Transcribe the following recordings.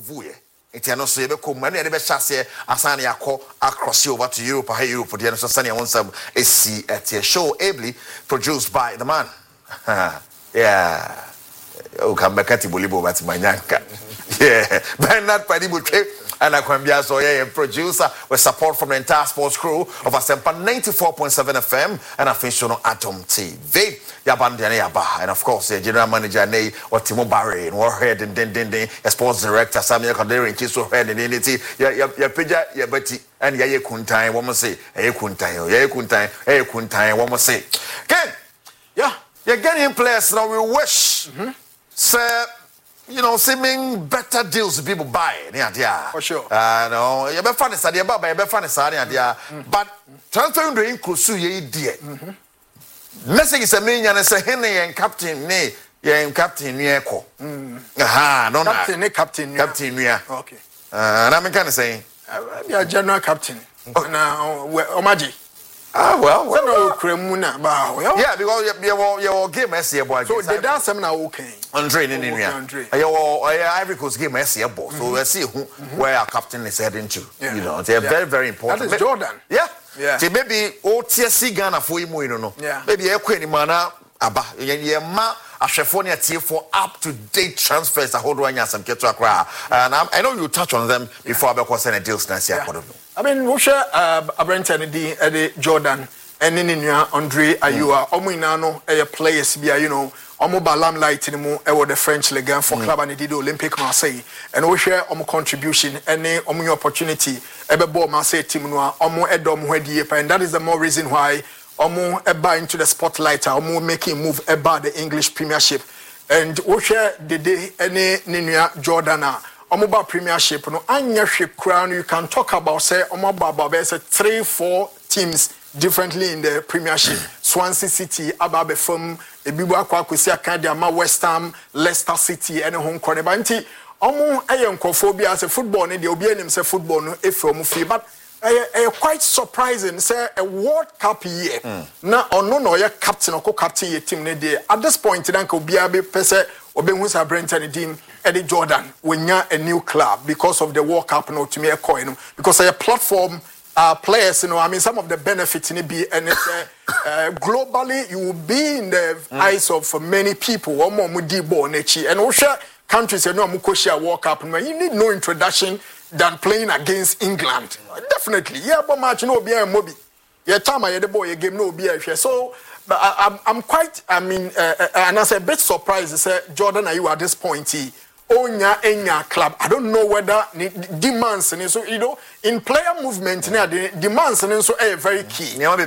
move it and also you come many of chassis asani across over to Europe or Europe the end sunny one some AC at a show ably produced by the man. Yeah. Oh, come back at Bolibo at Manyanka. Yeah. Bernard Padibuche and Akwambia so yeah, producer with support from the entire sports crew of Asempa 94.7 FM and official Atom TV. Yaba and of course the general manager Nay or Timo Barry and Warhead and then sports director Samuel Kaderi and Kiso Head and Unity. Ya Pija, ya Betty and Yaye Kuntai, one must say, Kuntai, one must say. Ken, yeah, you're getting players now. We wish, sir. You know, seeming better deals people buy. Yeah, for sure. No, you're better funny, Sadia, but you're better funny, Sadia. But transferring the Inkusu, ye dear. Message is a million and say, Henry and Captain, nay, and Captain Nieko. Aha, no, Captain, yeah. Okay. And I'm kind of saying, you're general captain. Now, Omaji. Ah, well, yeah, because your game is here, boy. So they done some now, okay. Andre, your Ivory Coast game is here, boy. So let's see where our captain is heading to. You know, they're very, very important. That is Jordan. Yeah. So maybe OTSC Ghana for you, you know. Yeah. Maybe a queen mana aba. Yeah, Ashefonia tier for up-to-date transfers. I hold one year some get to Accra, and I know you touch on them before I become sending deals next year. I mean, we share Abraham Eddie Jordan and Ninia Andre Ayua. Omuinano players be you know. Omo limelight in the French League for club and did Olympic Marseille, and we share contribution any opportunity ball Marseille team no omo edom hwedie, and that is the more reason why omo eba into the spotlight, omo making move about the English Premiership, and we share the day any Ninia Jordana omo ba Premiership no anya crown. You can talk about say omo ba say 3-4 teams differently in the Premiership. Swansea City, Ababe from Ebibu Akwa Kwesi Akadiama, West Ham, Leicester City, and home corner. But omo ayenkophobia as a football, they obi enim say football no efrom fee. But quite surprising, say a World Cup year. Na ono no ya captain or co-captain ye team ne dey. At this point, danko biabe pese obenhu sa Brenton Edim Eddie Jordan when ya a new club because of the World Cup no to me a coin because a platform. Players, you know, I mean, some of the benefits in it be, and globally, you will be in the eyes of many people. And also, countries, you know, Mukoshia World Cup, you need no introduction than playing against England. Definitely, yeah, but much no be a mobi. Yeah, time I had the boy a game no be a share. So, but I'm quite, I mean, and I say a bit surprised. Say Jordan, are you at this point? Onya enya club. I don't know whether demands and so you know in player movement now the demands and so very key. Remember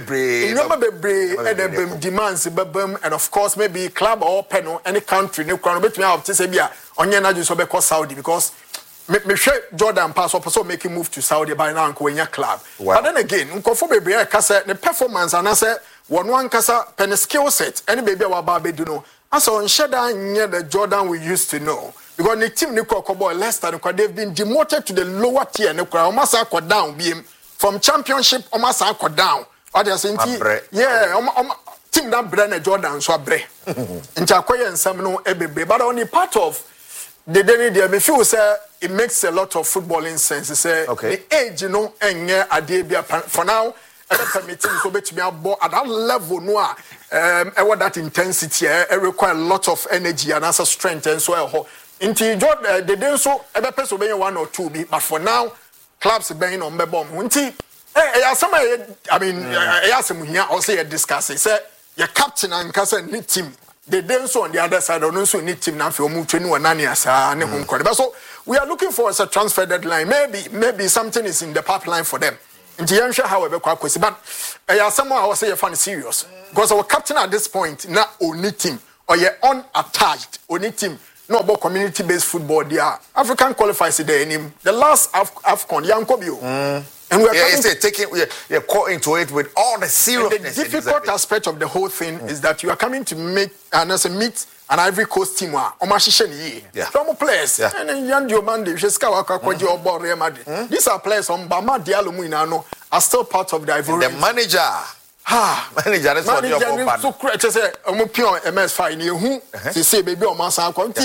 demands and of course maybe club or panel any country no crown bet me out to say bia onya na just be Saudi because me share Jordan pass up so making move to Saudi by now ko enya club. But then again nkofo bebre ka say the performance and say one kasa pen skill set any baby wa ba be do no as on sheda nye the Jordan we used to know. Because the team Nico Leicester they've been demoted to the lower tier. Almost down from championship. Almost down. What are saying? Yeah, team that brand Jordan so bre. Inter and some no ebebe. But only part of the day they feel say it makes a lot of footballing sense. Say the age you know enye adebia for now. Permitting so bet me about at that level no that intensity require a lot of energy and also strength and so Inti Jordan, they didn't so ever person be 1 or 2 but for now, clubs being on the bomb. Inti, I mean, I asked him here also discuss. He said, your captain and cousin need team. They didn't so on the other side, and also need team now for move to new Nani as a so we are looking for a transfer deadline. Maybe something is in the pipeline for them. Inti Yansha, however, quite question, but someone I was say funny serious because our captain at this point not only team or you're unattached only team. No about community-based football. There, African qualifiers there in him. The last AFCON, Yankobio, and we are taking you're caught into it with all the seriousness. The difficult aspect of the whole thing is that you are coming to meet an Ivory Coast team. From players, and then Yandio Mande, Real Madrid. These are players on Bama Diallo are still part of the Ivory. The manager. Manager, that's what you're so say MS fine you who say baby o masa kwanti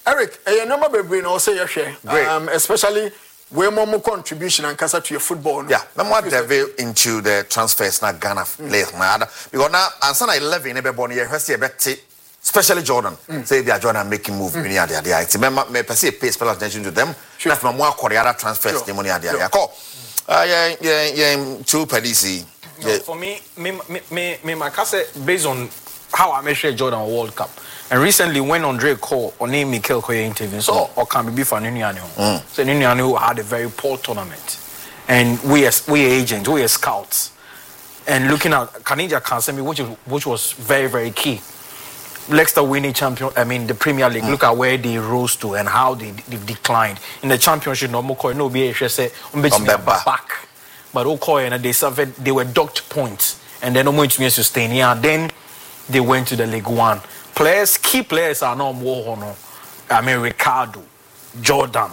Eric, a number of brain also your share. Especially where more contribution and casa to your football. Yeah, no more devil into the transfers na Ghana players because now and son 11 everybody here first year Betty, especially Jordan. Say they are Jordan making move in the idea. It's remember me per se pay special attention to them. That's my more Korea transfers the money idea. Call. Yeah, two policy. For me, my case based on how I measure Jordan World Cup. And recently, when Andre called or named Mikel Koye interview, so or can be for Niniano. So Niniano had a very poor tournament, and we as agents, we as scouts, and looking at Kanija Kansemi, which was very very key. Leicester winning the Premier League. Look at where they rose to and how they declined in the Championship. No more no be back, but Okoye and they suffered. They were docked points, and then no more to sustain. Yeah, then they went to the League One. Key players are now more honor. I mean, Ricardo, Jordan.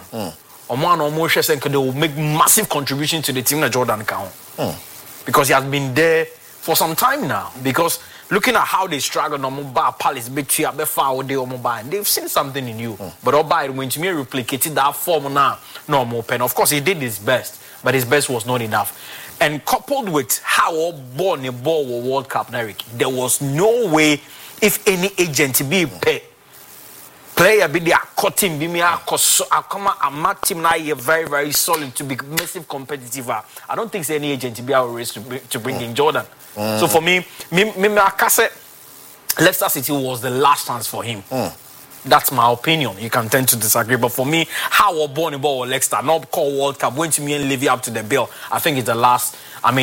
They will make massive contribution to the team that Jordan can. Because he has been there for some time now. Because looking at how they struggle on mobile Palace, they've seen something in you. But Oba when to me replicated that form now, no more pen. Of course, he did his best, but his best was not enough. And coupled with how born a ball World Cup, Eric, there was no way. If any agent be pay player be there cutting be me a team now very very solid to be massive competitive. I don't think any agent be our race to bring in Jordan. So for me Leicester City was the last chance for him. That's my opinion. You can tend to disagree, but for me, how born about Leicester, not call World Cup, went to me and live up to the bill. I think it's the last.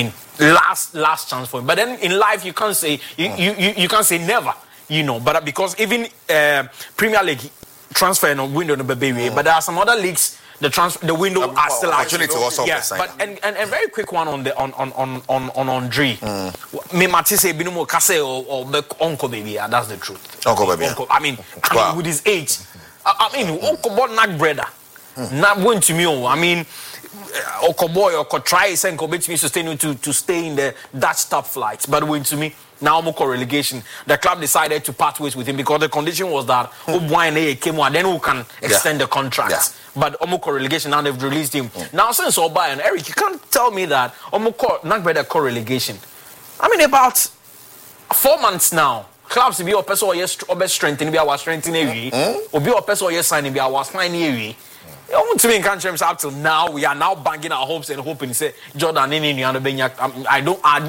Last chance for him. But then in life, you can't say you can't say never. But because even Premier League transfer window no baby, but there are some other leagues the window are still opportunity also. Yes, but and very quick one on Andre. Me Matisse binumo kase or uncle baby. That's the truth. Uncle baby. I mean with his age, uncle born not brother. Not going to me. I mean. Okoboy or try and commit me to stay in the Dutch top flights, but went to me now more relegation. The club decided to part ways with him because the condition was that came on, then who can extend the contract. Yeah. But Omoko relegation now they've released him. Now since Oba and Eric, you can't tell me that Omoko not better relegation. I mean about 4 months now. Clubs be a person or yes strengthening be our strengthening or be a person or yes signing be our signing. To me in country up till now, we are now banging our hopes and hoping. Say Jordan I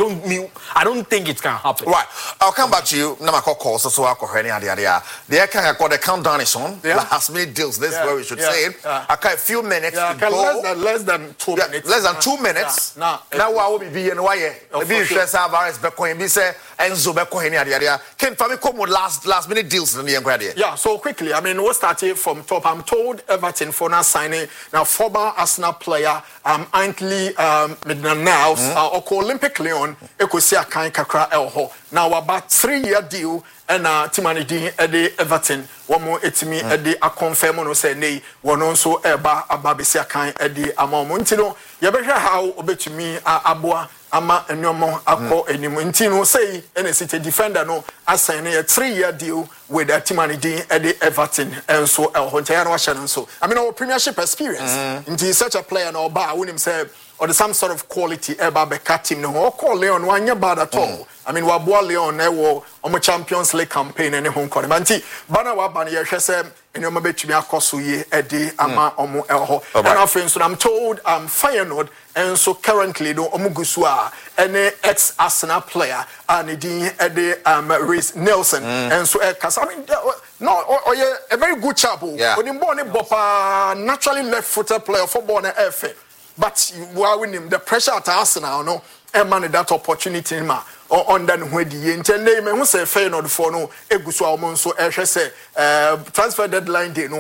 don't think it can happen. Right, I'll come back to you. Nama call so I call the the countdown is on. Last minute deals. This is where we should say it. Okay, a few minutes to go. Less than 2 minutes. Less than 2 minutes. Now I will be in why. Maybe stress Alvarez Bekoin. Be say Enzo Bekoin Can Fami come with last minute deals in the inquiry? Yeah. So quickly, I mean, we'll start here from top. I'm told Everton for now signing now former Arsenal player Anthony Midniels or Olympic Lyon Ekosia Kan Kakra Elho. Now about 3-year deal and Timani Dean Eddie Everton. One more etimi Eddie a confirm no say nay one also eba ababisia kan Eddie Amamontino. Yabesha how obetumi aboa ama enyomo akọ enimntino say NCT defender no assign a 3-year deal with Timani Dean Eddie Everton and so Elhontayano Shannon so. I mean our premiership experience. Into such a player no ba when him say or some sort of quality eba beka team no or call Leon one year bad at all. I mean Wabua Leon ewo on Champions League campaign and home court. Manti bana wabani yeshese enyomo betumi akoso ye Eddie ama omo elho. And offense I'm told Feyenoord and so currently no omugusua any ex Arsenal player and Eddie Reece Nelson and so I mean no or a very good chap when him born bopa naturally left-footed player for born FA. But while winning the pressure at Arsenal no and man that opportunity ma on then when the intended me who say Feyenoord for no egusu almost so say transfer deadline day no